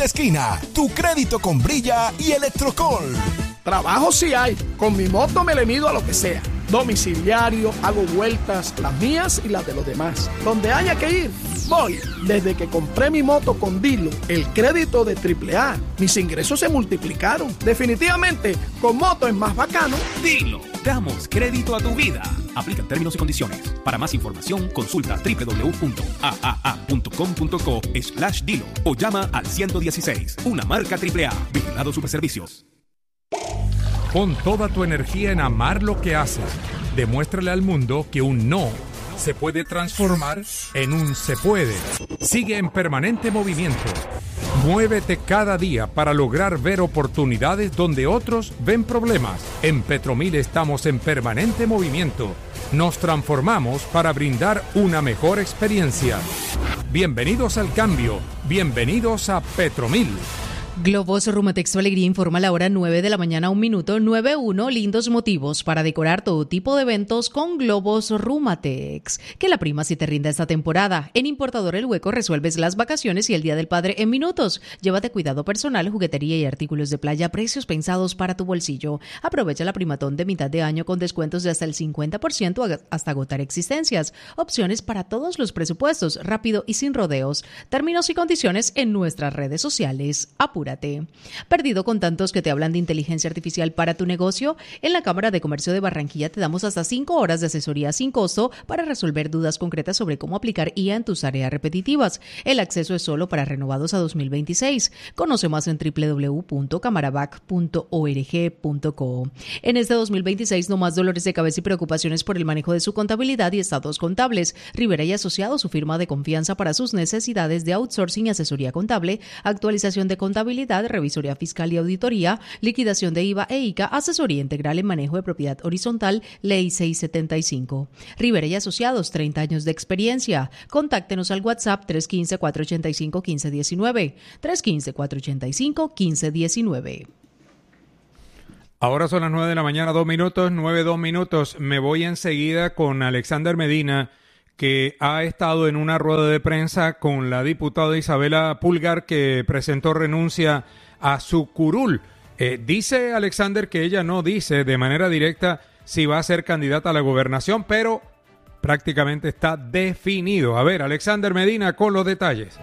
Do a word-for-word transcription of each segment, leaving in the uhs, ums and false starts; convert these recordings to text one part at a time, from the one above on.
vuelta a esquina. Tu crédito con Brilla y Electrocol. Trabajo sí hay. Con mi moto me le mido a lo que sea. Domiciliario, hago vueltas, las mías y las de los demás. Donde haya que ir, voy. Desde que compré mi moto con Dilo, el crédito de triple A, mis ingresos se multiplicaron. Definitivamente, con moto es más bacano. Dilo, damos crédito a tu vida. Aplican términos y condiciones. Para más información, consulta doble u doble u doble u punto a a a punto com punto co slash Dilo o llama al ciento dieciséis, una marca triple A. Vigilado Superservicios. Pon toda tu energía en amar lo que haces. Demuéstrale al mundo que un no se puede transformar en un se puede. Sigue en permanente movimiento. Muévete cada día para lograr ver oportunidades donde otros ven problemas. En Petromil estamos en permanente movimiento. Nos transformamos para brindar una mejor experiencia. Bienvenidos al cambio. Bienvenidos a Petromil. Globos Rumatex Alegría informa a la hora nueve de la mañana, un minuto, nueve uno, lindos motivos para decorar todo tipo de eventos con Globos Rumatex. Que la prima si te rinda esta temporada. En Importador El Hueco resuelves las vacaciones y el Día del Padre en minutos. Llévate cuidado personal, juguetería y artículos de playa a precios pensados para tu bolsillo. Aprovecha la primatón de mitad de año con descuentos de hasta el cincuenta por ciento hasta agotar existencias. Opciones para todos los presupuestos, rápido y sin rodeos. Términos y condiciones en nuestras redes sociales. Apúrate. ¿Perdido con tantos que te hablan de inteligencia artificial para tu negocio? En la Cámara de Comercio de Barranquilla te damos hasta cinco horas de asesoría sin costo para resolver dudas concretas sobre cómo aplicar I A en tus áreas repetitivas. El acceso es solo para renovados a dos mil veintiséis. Conoce más en doble u doble u doble u punto camarabac punto org punto co. En este dos mil veintiséis no más dolores de cabeza y preocupaciones por el manejo de su contabilidad y estados contables. Rivera y Asociados, su firma de confianza para sus necesidades de outsourcing y asesoría contable, actualización de contabilidad, revisoría fiscal y auditoría, liquidación de I V A e I C A, asesoría integral en manejo de propiedad horizontal, Ley seiscientos setenta y cinco. Rivera y Asociados, treinta años de experiencia. Contáctenos al WhatsApp tres uno cinco, cuatro ocho cinco, uno cinco uno nueve, tres uno cinco, cuatro ocho cinco, uno cinco uno nueve. Ahora son las nueve de la mañana, dos minutos, nueve, dos minutos. Me voy enseguida con Alexander Medina, que ha estado en una rueda de prensa con la diputada Isabela Pulgar, que presentó renuncia a su curul. Eh, dice Alexander que ella no dice de manera directa si va a ser candidata a la gobernación, pero prácticamente está definido. A ver, Alexander Medina con los detalles.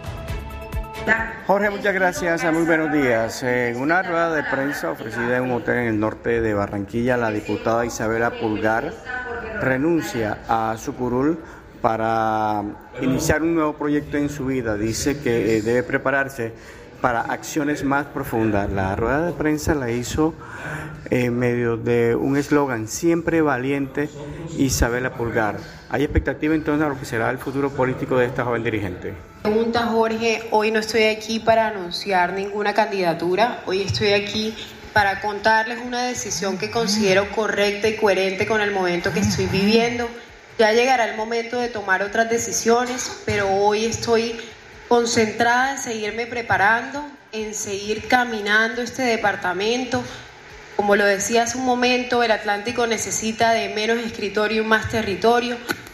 Jorge, muchas gracias. Muy buenos días. En una rueda de prensa ofrecida en un hotel en el norte de Barranquilla, la diputada Isabela Pulgar renuncia a su curul para iniciar un nuevo proyecto en su vida. Dice que eh, debe prepararse para acciones más profundas. La rueda de prensa la hizo en medio de un eslogan: siempre valiente, Isabela Pulgar. ¿Hay expectativa en torno a lo que será el futuro político de esta joven dirigente? Pregunta Jorge, hoy no estoy aquí para anunciar ninguna candidatura, hoy estoy aquí para contarles una decisión que considero correcta y coherente con el momento que estoy viviendo. Ya llegará el momento de tomar otras decisiones, pero hoy estoy concentrada en seguirme preparando, en seguir caminando este departamento. Como lo decía hace un momento, el Atlántico necesita de menos escritorio y más territorio,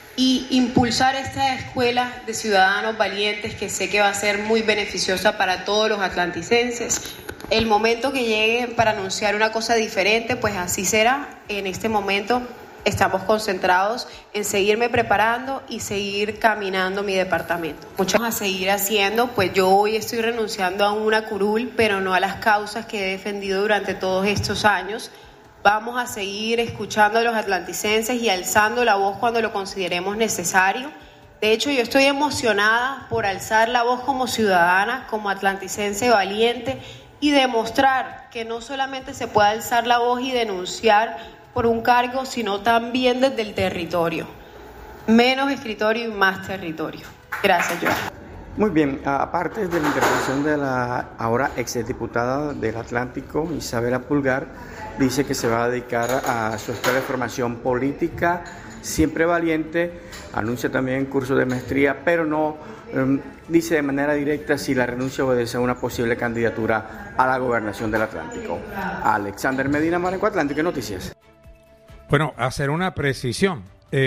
y impulsar esta escuela de ciudadanos valientes que sé que va a ser muy beneficiosa para todos los atlanticenses. El momento que llegue para anunciar una cosa diferente, pues así será. En este momento estamos concentrados en seguirme preparando y seguir caminando mi departamento. Mucho a seguir haciendo, pues yo hoy estoy renunciando a una curul, pero no a las causas que he defendido durante todos estos años. Vamos a seguir escuchando a los atlanticenses y alzando la voz cuando lo consideremos necesario. De hecho, yo estoy emocionada por alzar la voz como ciudadana, como atlanticense valiente, y demostrar que no solamente se puede alzar la voz y denunciar por un cargo, sino también desde el territorio. Menos escritorio y más territorio. Gracias, Joan. Muy bien, aparte de la intervención de la ahora exdiputada del Atlántico, Isabela Pulgar, dice que se va a dedicar a su escuela de formación política, siempre valiente, anuncia también curso de maestría, pero no um, dice de manera directa si la renuncia obedece a una posible candidatura a la gobernación del Atlántico. Alexander Medina, Marenco Atlántico, Noticias. Bueno, hacer una precisión.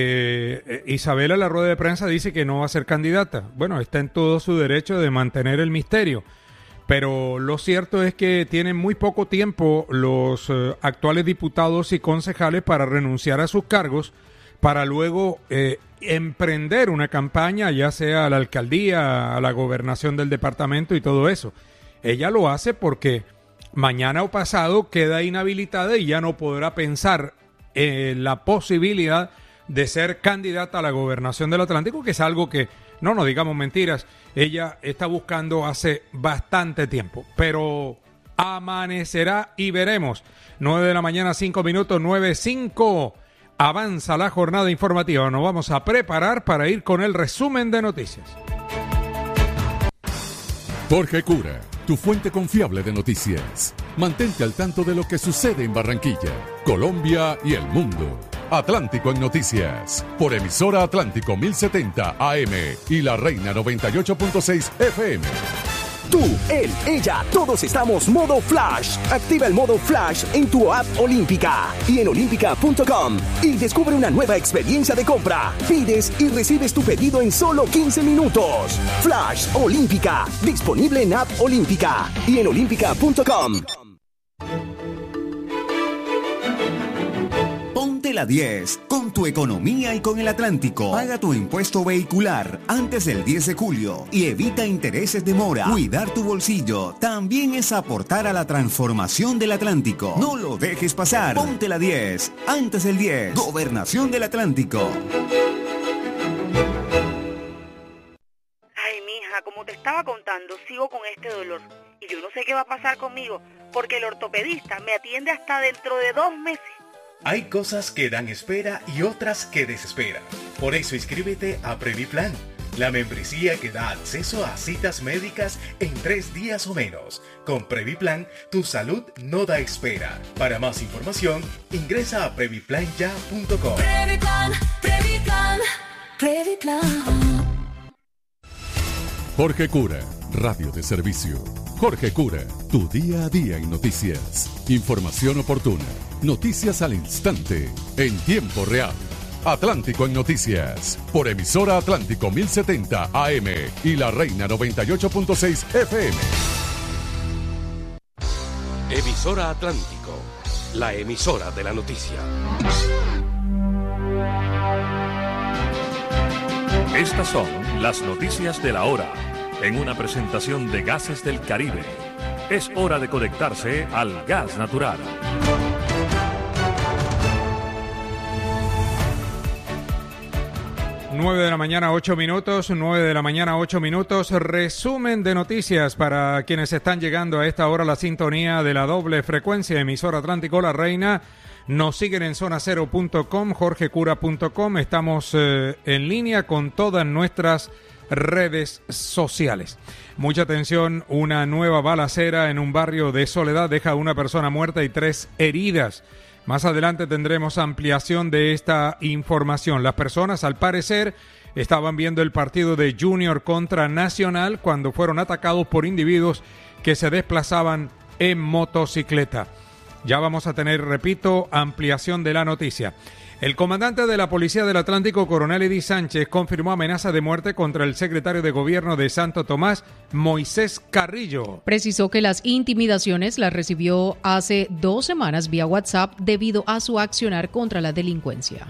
Eh, Isabela en la rueda de prensa dice que no va a ser candidata. Bueno, está en todo su derecho de mantener el misterio, Pero lo cierto es que tienen muy poco tiempo los eh, actuales diputados y concejales para renunciar a sus cargos, para luego eh, emprender una campaña, ya sea a la alcaldía, a la gobernación del departamento y todo eso. Ella lo hace porque mañana o pasado queda inhabilitada y ya no podrá pensar en la posibilidad de ser candidata a la gobernación del Atlántico, que es algo que, no nos digamos mentiras, ella está buscando hace bastante tiempo. Pero amanecerá y veremos. nueve de la mañana, cinco minutos, nueve cinco. Avanza la jornada informativa. Nos vamos a preparar para ir con el resumen de noticias. Jorge Cura, tu fuente confiable de noticias. Mantente al tanto de lo que sucede en Barranquilla, Colombia y el mundo. Atlántico en Noticias, por emisora Atlántico mil setenta A M y La Reina noventa y ocho punto seis F M. Tú, él, ella, todos estamos modo Flash. Activa el modo Flash en tu app Olímpica y en olímpica punto com y descubre una nueva experiencia de compra. Pides y recibes tu pedido en solo quince minutos. Flash Olímpica, disponible en app Olímpica y en olímpica punto com. Ponte la diez con tu economía y con el Atlántico. Paga tu impuesto vehicular antes del diez de julio y evita intereses de mora. Cuidar tu bolsillo también es aportar a la transformación del Atlántico. No lo dejes pasar. Ponte la diez antes del diez. Gobernación del Atlántico. Ay, mija, como te estaba contando, sigo con este dolor. Y yo no sé qué va a pasar conmigo, porque el ortopedista me atiende hasta dentro de dos meses. Hay cosas que dan espera y otras que desesperan. Por eso inscríbete a Previplan, la membresía que da acceso a citas médicas en tres días o menos. Con Previplan, tu salud no da espera. Para más información, ingresa a previplan ya punto com. Previplan, Previplan, Previplan. Jorge Cura, radio de servicio. Jorge Cura, tu día a día en noticias. Información oportuna, noticias al instante, en tiempo real. Atlántico en Noticias, por emisora Atlántico mil setenta A M y La Reina noventa y ocho punto seis F M. Emisora Atlántico, la emisora de la noticia. Estas son las noticias de la hora, en una presentación de Gases del Caribe. Es hora de conectarse al gas natural. nueve de la mañana, ocho minutos, nueve de la mañana, ocho minutos, resumen de noticias para quienes están llegando a esta hora a la sintonía de la doble frecuencia, emisora Atlántico La Reina. Nos siguen en zona cero punto com, jorge cura punto com, estamos eh, en línea con todas nuestras redes sociales. Mucha atención, una nueva balacera en un barrio de Soledad deja a una persona muerta y tres heridas. Más adelante tendremos ampliación de esta información. Las personas, al parecer, estaban viendo el partido de Junior contra Nacional cuando fueron atacados por individuos que se desplazaban en motocicleta. Ya vamos a tener, repito, ampliación de la noticia. El comandante de la Policía del Atlántico, coronel Eddy Sánchez, confirmó amenaza de muerte contra el secretario de Gobierno de Santo Tomás, Moisés Carrillo. Precisó que las intimidaciones las recibió hace dos semanas vía WhatsApp debido a su accionar contra la delincuencia.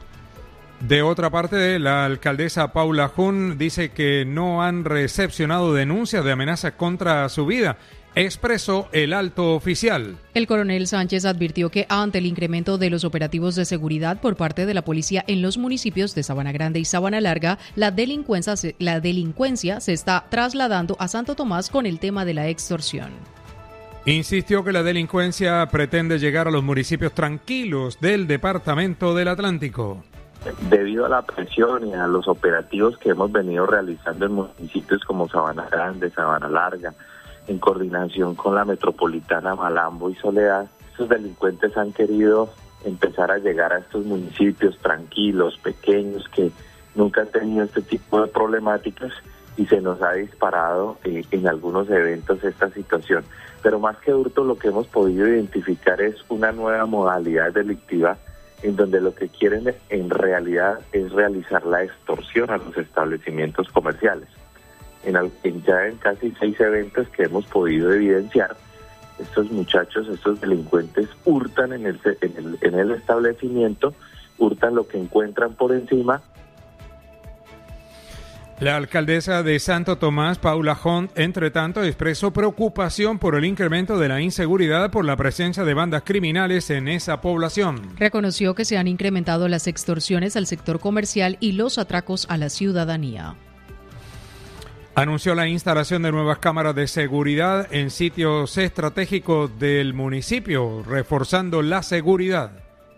De otra parte, la alcaldesa Paula Jun dice que no han recepcionado denuncias de amenazas contra su vida. Expresó el alto oficial. El coronel Sánchez advirtió que ante el incremento de los operativos de seguridad por parte de la policía en los municipios de Sabana Grande y Sabana Larga, la delincuencia, la delincuencia se está trasladando a Santo Tomás con el tema de la extorsión. Insistió que la delincuencia pretende llegar a los municipios tranquilos del departamento del Atlántico. Debido a la presión y a los operativos que hemos venido realizando en municipios como Sabana Grande, Sabana Larga, en coordinación con la metropolitana Malambo y Soledad, estos delincuentes han querido empezar a llegar a estos municipios tranquilos, pequeños, que nunca han tenido este tipo de problemáticas y se nos ha disparado eh, en algunos eventos esta situación. Pero más que hurto, lo que hemos podido identificar es una nueva modalidad delictiva en donde lo que quieren en realidad es realizar la extorsión a los establecimientos comerciales. en, en ya en casi seis eventos que hemos podido evidenciar, estos muchachos, estos delincuentes hurtan en el, en el, en el establecimiento, hurtan lo que encuentran por encima. La alcaldesa de Santo Tomás, Paula Hunt, entre tanto, expresó preocupación por el incremento de la inseguridad por la presencia de bandas criminales en esa población. Reconoció que se han incrementado las extorsiones al sector comercial y los atracos a la ciudadanía. Anunció la instalación de nuevas cámaras de seguridad en sitios estratégicos del municipio, reforzando la seguridad.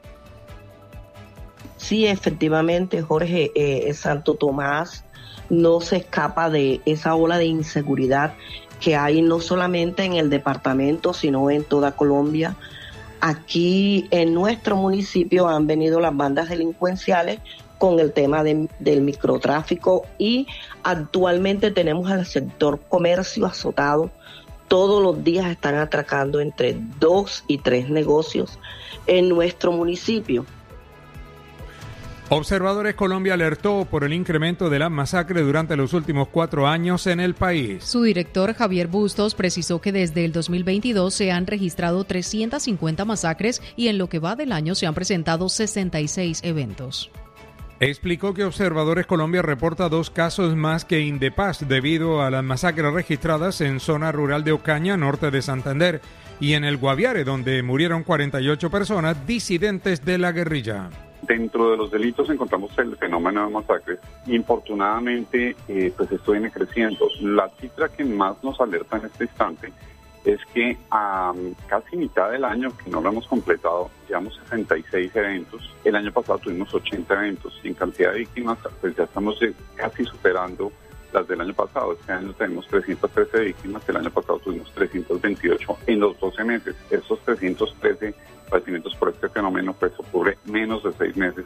Sí, efectivamente, Jorge, eh, Santo Tomás no se escapa de esa ola de inseguridad que hay no solamente en el departamento, sino en toda Colombia. Aquí en nuestro municipio han venido las bandas delincuenciales con el tema de, del microtráfico y actualmente tenemos al sector comercio azotado. Todos los días están atracando entre dos y tres negocios en nuestro municipio. Observadores Colombia alertó por el incremento de la masacre durante los últimos cuatro años en el país. Su director, Javier Bustos, precisó que desde el dos mil veintidós se han registrado trescientas cincuenta masacres y en lo que va del año se han presentado sesenta y seis eventos. Explicó que Observadores Colombia reporta dos casos más que Indepaz debido a las masacres registradas en zona rural de Ocaña, norte de Santander, y en el Guaviare, donde murieron cuarenta y ocho personas disidentes de la guerrilla. Dentro de los delitos encontramos el fenómeno de masacres. Infortunadamente, eh, pues esto viene creciendo. La cifra que más nos alerta en este instante es que a casi mitad del año, que no lo hemos completado, llevamos sesenta y seis eventos. El año pasado tuvimos ochenta eventos. Y en cantidad de víctimas, pues ya estamos casi superando las del año pasado. Este año tenemos trescientas trece víctimas, el año pasado tuvimos trescientas veintiocho en los doce meses. Esos trescientos trece fallecimientos por este fenómeno pues ocurre menos de seis meses.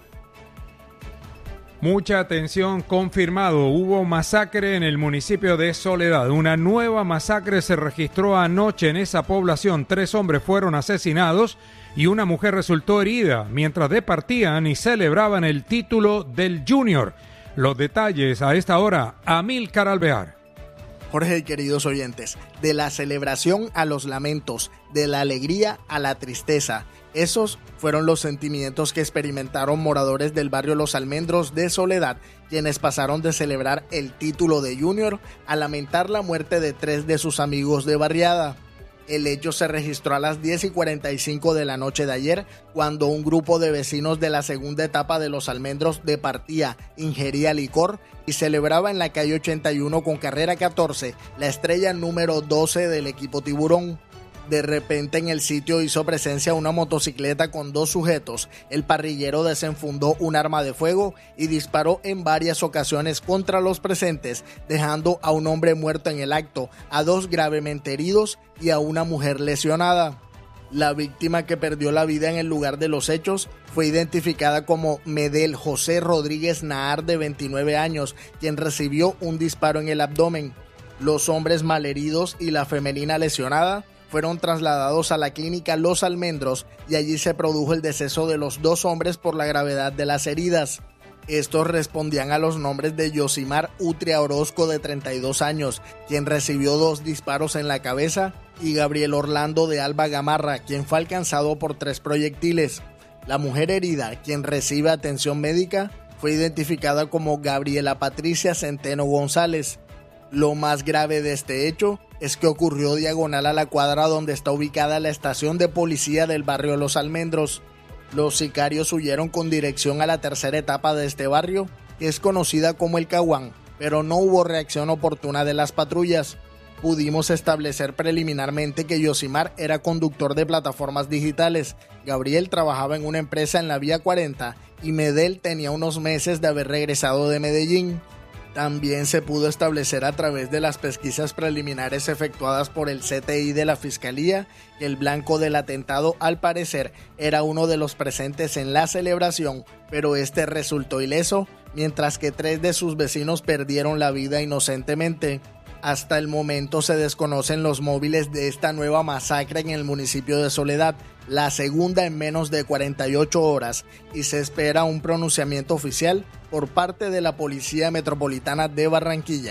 Mucha atención, confirmado, hubo masacre en el municipio de Soledad. Una nueva masacre se registró anoche en esa población. Tres hombres fueron asesinados y una mujer resultó herida mientras departían y celebraban el título del Junior. Los detalles a esta hora, Amílcar Alvear. Jorge, queridos oyentes, de la celebración a los lamentos, de la alegría a la tristeza. Esos fueron los sentimientos que experimentaron moradores del barrio Los Almendros de Soledad, quienes pasaron de celebrar el título de Junior a lamentar la muerte de tres de sus amigos de barriada. El hecho se registró a las diez y cuarenta y cinco de la noche de ayer, cuando un grupo de vecinos de la segunda etapa de Los Almendros departía, ingería licor y celebraba en la calle ochenta y uno con carrera catorce la estrella número doce del equipo Tiburón. De repente en el sitio hizo presencia una motocicleta con dos sujetos. El parrillero desenfundó un arma de fuego y disparó en varias ocasiones contra los presentes, dejando a un hombre muerto en el acto, a dos gravemente heridos y a una mujer lesionada. La víctima, que perdió la vida en el lugar de los hechos, fue identificada como Medel José Rodríguez Nahar, de veintinueve años, quien recibió un disparo en el abdomen. Los hombres malheridos y la femenina lesionada fueron trasladados a la clínica Los Almendros y allí se produjo el deceso de los dos hombres por la gravedad de las heridas. Estos respondían a los nombres de Yosimar Utria Orozco, de treinta y dos años, quien recibió dos disparos en la cabeza, y Gabriel Orlando de Alba Gamarra, quien fue alcanzado por tres proyectiles. La mujer herida, quien recibe atención médica, fue identificada como Gabriela Patricia Centeno González. Lo más grave de este hecho es que ocurrió diagonal a la cuadra donde está ubicada la estación de policía del barrio Los Almendros. Los sicarios huyeron con dirección a la tercera etapa de este barrio, que es conocida como el Caguán, pero no hubo reacción oportuna de las patrullas. Pudimos establecer preliminarmente que Yosimar era conductor de plataformas digitales, Gabriel trabajaba en una empresa en la Vía cuarenta y Medel tenía unos meses de haber regresado de Medellín. También se pudo establecer a través de las pesquisas preliminares efectuadas por el C T I de la Fiscalía que el blanco del atentado, al parecer, era uno de los presentes en la celebración, pero este resultó ileso, mientras que tres de sus vecinos perdieron la vida inocentemente. Hasta el momento se desconocen los móviles de esta nueva masacre en el municipio de Soledad, la segunda en menos de cuarenta y ocho horas, y se espera un pronunciamiento oficial por parte de la Policía Metropolitana de Barranquilla.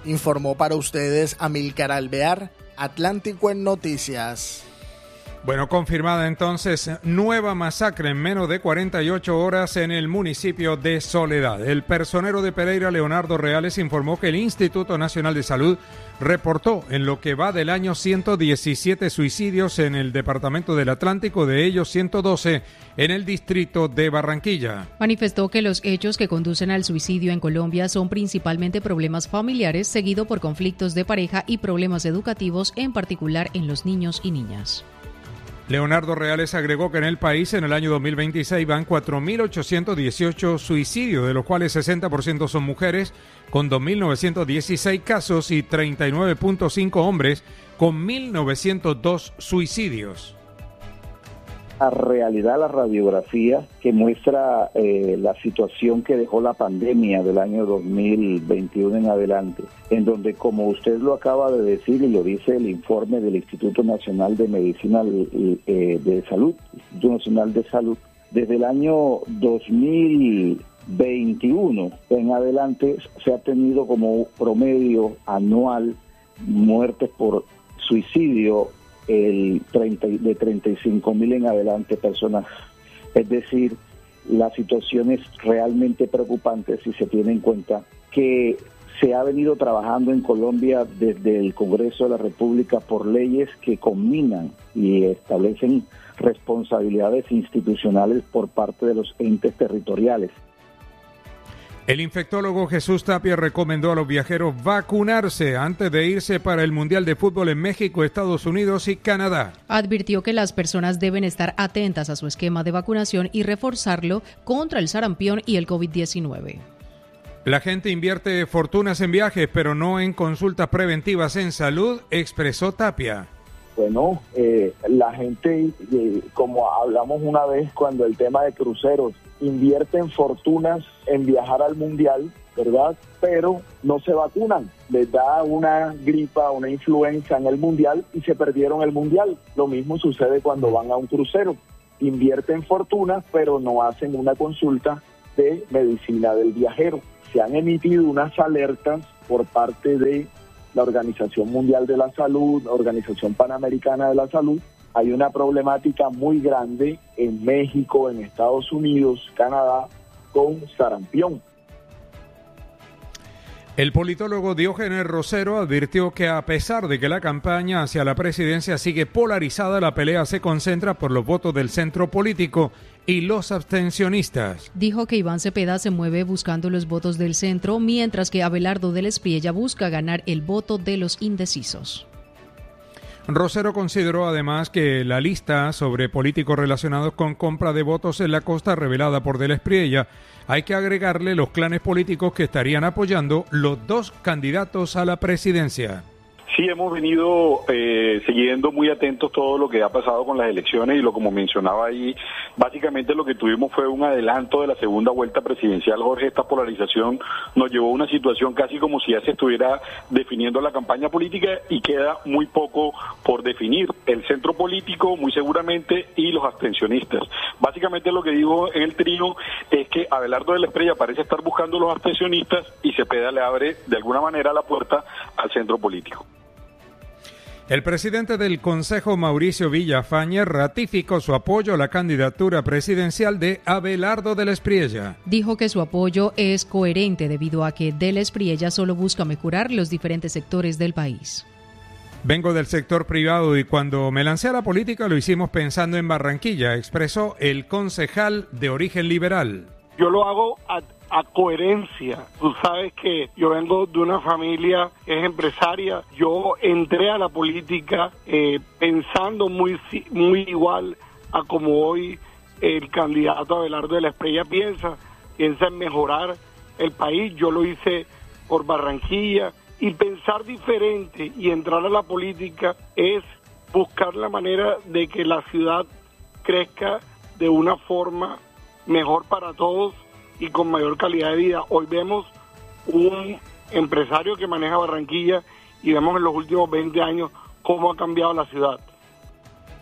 Informó para ustedes Amílcar Alvear, Atlántico en Noticias. Bueno, confirmada entonces nueva masacre en menos de cuarenta y ocho horas en el municipio de Soledad. El personero de Pereira, Leonardo Reales, informó que el Instituto Nacional de Salud reportó en lo que va del año ciento diecisiete suicidios en el departamento del Atlántico, de ellos ciento doce en el distrito de Barranquilla. Manifestó que los hechos que conducen al suicidio en Colombia son principalmente problemas familiares, seguido por conflictos de pareja y problemas educativos, en particular en los niños y niñas. Leonardo Reales agregó que en el país en el año dos mil veintiséis van cuatro mil ochocientos dieciocho suicidios, de los cuales sesenta por ciento son mujeres, con dos mil novecientos dieciséis casos, y treinta y nueve punto cinco hombres, con mil novecientos dos suicidios. A realidad la radiografía que muestra eh, la situación que dejó la pandemia del año dos mil veintiuno en adelante, en donde, como usted lo acaba de decir y lo dice el informe del Instituto Nacional de Medicina eh, de Salud, Instituto Nacional de Salud, desde el año dos mil veintiuno en adelante se ha tenido como promedio anual muertes por suicidio el treinta, de treinta y cinco mil en adelante personas. Es decir, la situación es realmente preocupante si se tiene en cuenta que se ha venido trabajando en Colombia desde el Congreso de la República por leyes que combinan y establecen responsabilidades institucionales por parte de los entes territoriales. El infectólogo Jesús Tapia recomendó a los viajeros vacunarse antes de irse para el Mundial de Fútbol en México, Estados Unidos y Canadá. Advirtió que las personas deben estar atentas a su esquema de vacunación y reforzarlo contra el sarampión y el COVID diecinueve. La gente invierte fortunas en viajes, pero no en consultas preventivas en salud, expresó Tapia. Bueno, eh, la gente, eh, como hablamos una vez cuando el tema de cruceros, invierten fortunas en viajar al mundial, ¿verdad? Pero no se vacunan. Les da una gripa, una influenza en el mundial y se perdieron el mundial. Lo mismo sucede cuando van a un crucero. Invierten fortunas, pero no hacen una consulta de medicina del viajero. Se han emitido unas alertas por parte de la Organización Mundial de la Salud, Organización Panamericana de la Salud. Hay una problemática muy grande en México, en Estados Unidos, Canadá, con sarampión. El politólogo Diógenes Rosero advirtió que a pesar de que la campaña hacia la presidencia sigue polarizada, la pelea se concentra por los votos del centro político y los abstencionistas. Dijo que Iván Cepeda se mueve buscando los votos del centro, mientras que Abelardo del Espriella busca ganar el voto de los indecisos. Rosero consideró además que la lista sobre políticos relacionados con compra de votos en la costa revelada por Del Espriella hay que agregarle los clanes políticos que estarían apoyando los dos candidatos a la presidencia. Sí, hemos venido eh, siguiendo muy atentos todo lo que ha pasado con las elecciones y lo como mencionaba ahí, básicamente lo que tuvimos fue un adelanto de la segunda vuelta presidencial, Jorge. Esta polarización nos llevó a una situación casi como si ya se estuviera definiendo la campaña política y queda muy poco por definir. El centro político muy seguramente y los abstencionistas. Básicamente lo que digo en el trío es que Abelardo del Espriella parece estar buscando los abstencionistas y Cepeda le abre de alguna manera la puerta al centro político. El presidente del Consejo, Mauricio Villafañe, ratificó su apoyo a la candidatura presidencial de Abelardo del Espriella. Dijo que su apoyo es coherente debido a que del Espriella solo busca mejorar los diferentes sectores del país. Vengo del sector privado y cuando me lancé a la política lo hicimos pensando en Barranquilla, expresó el concejal de origen liberal. Yo lo hago a, a coherencia. Tú sabes que yo vengo de una familia que es empresaria. Yo entré a la política eh, pensando muy, muy igual a como hoy el candidato Abelardo de la Espriella piensa. Piensa en mejorar el país. Yo lo hice por Barranquilla. Y pensar diferente y entrar a la política es buscar la manera de que la ciudad crezca de una forma mejor para todos y con mayor calidad de vida. Hoy vemos un empresario que maneja Barranquilla y vemos en los últimos veinte años cómo ha cambiado la ciudad.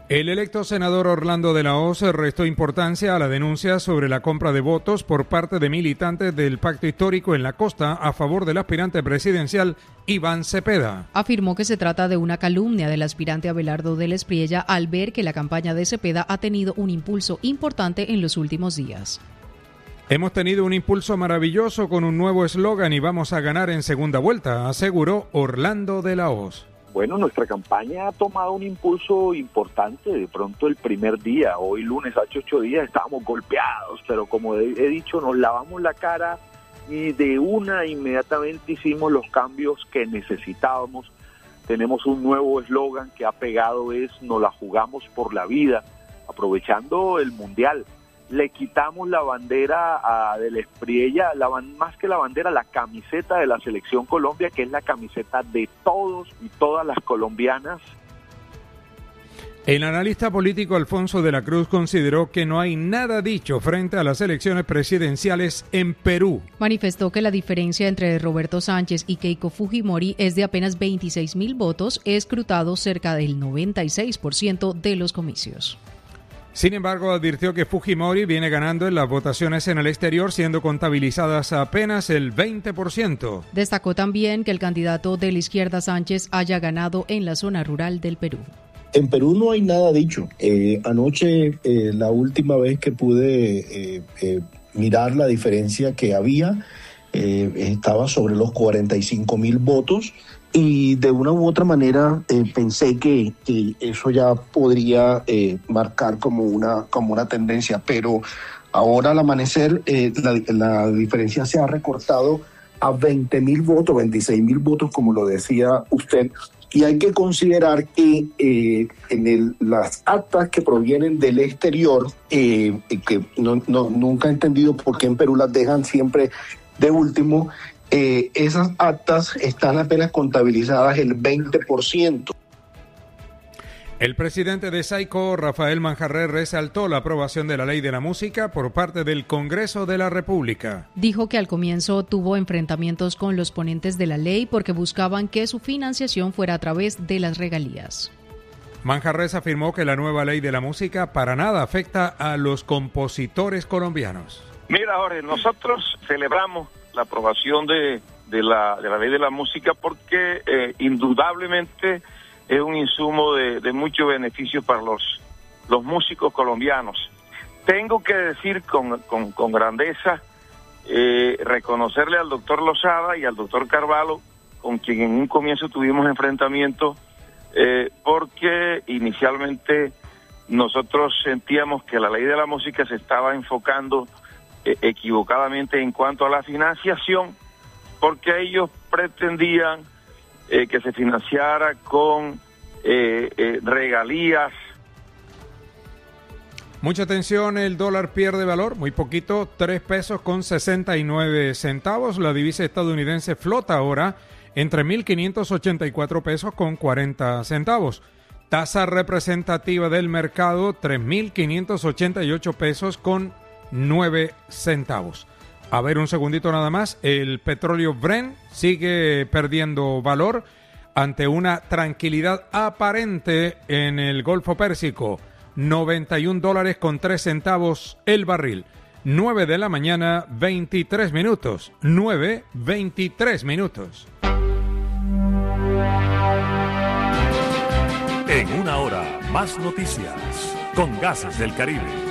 El electo senador Orlando de la Hoz restó importancia a la denuncia sobre la compra de votos por parte de militantes del Pacto Histórico en la Costa a favor del aspirante presidencial Iván Cepeda. Afirmó que se trata de una calumnia del aspirante Abelardo del Espriella al ver que la campaña de Cepeda ha tenido un impulso importante en los últimos días. Hemos tenido un impulso maravilloso con un nuevo eslogan y vamos a ganar en segunda vuelta, aseguró Orlando de la Hoz. Bueno, nuestra campaña ha tomado un impulso importante. De pronto el primer día, hoy lunes, hace ocho días, estábamos golpeados, pero como he, he dicho, nos lavamos la cara y de una inmediatamente hicimos los cambios que necesitábamos. Tenemos un nuevo eslogan que ha pegado, es "nos la jugamos por la vida", aprovechando el Mundial. Le quitamos la bandera a del Espriella, la, más que la bandera, la camiseta de la Selección Colombia, que es la camiseta de todos y todas las colombianas. El analista político Alfonso de la Cruz consideró que no hay nada dicho frente a las elecciones presidenciales en Perú. Manifestó que la diferencia entre Roberto Sánchez y Keiko Fujimori es de apenas veintiséis mil votos, escrutados cerca del noventa y seis por ciento de los comicios. Sin embargo, advirtió que Fujimori viene ganando en las votaciones en el exterior, siendo contabilizadas apenas el veinte por ciento. Destacó también que el candidato de la izquierda Sánchez haya ganado en la zona rural del Perú. En Perú no hay nada dicho. Eh, anoche, eh, la última vez que pude eh, eh, mirar la diferencia que había, eh, estaba sobre los cuarenta y cinco mil votos. Y de una u otra manera eh, pensé que, que eso ya podría eh, marcar como una, como una tendencia, pero ahora al amanecer eh, la, la diferencia se ha recortado a veinte mil votos, veintiséis mil votos, como lo decía usted, y hay que considerar que eh, en el, las actas que provienen del exterior, eh, que no, no, nunca he entendido por qué en Perú las dejan siempre de último, Eh, esas actas están apenas contabilizadas el veinte por ciento. El presidente de SAICO, Rafael Manjarrés, resaltó la aprobación de la ley de la música por parte del Congreso de la República. Dijo que al comienzo tuvo enfrentamientos con los ponentes de la ley porque buscaban que su financiación fuera a través de las regalías. Manjarrés afirmó que la nueva ley de la música para nada afecta a los compositores colombianos. Mira, Jorge, nosotros celebramos la aprobación de, de, la, de la ley de la música porque eh, indudablemente es un insumo de, de mucho beneficio para los, los músicos colombianos. Tengo que decir con, con, con grandeza, eh, reconocerle al doctor Lozada y al doctor Carvalho, con quien en un comienzo tuvimos enfrentamiento, eh, porque inicialmente nosotros sentíamos que la ley de la música se estaba enfocando equivocadamente en cuanto a la financiación, porque ellos pretendían eh, que se financiara con eh, eh, regalías. Mucha atención, el dólar pierde valor, muy poquito, tres pesos con sesenta y nueve centavos. La divisa estadounidense flota ahora entre mil quinientos ochenta y cuatro pesos con cuarenta centavos. Tasa representativa del mercado, tres mil quinientos ochenta y ocho pesos con nueve centavos. A ver, un segundito nada más. El petróleo Brent sigue perdiendo valor ante una tranquilidad aparente en el Golfo Pérsico. noventa y un dólares con tres centavos el barril. nueve de la mañana, veintitrés minutos. nueve, veintitrés minutos. En una hora, más noticias con Gases del Caribe.